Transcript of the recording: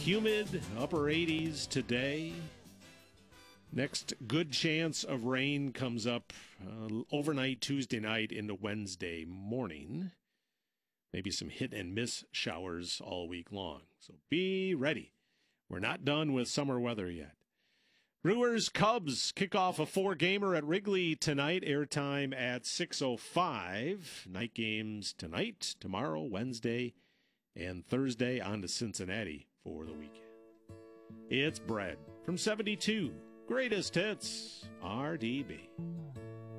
Humid, upper 80s today. Next good chance of rain comes up overnight Tuesday night into Wednesday morning. Maybe some hit and miss showers all week long. So be ready. We're not done with summer weather yet. Brewers Cubs kick off a 4-gamer at Wrigley tonight. Airtime at 6:05. Night games tonight, tomorrow, Wednesday, and Thursday on to Cincinnati for the weekend. It's Brad from 72. Greatest Hits, RDB.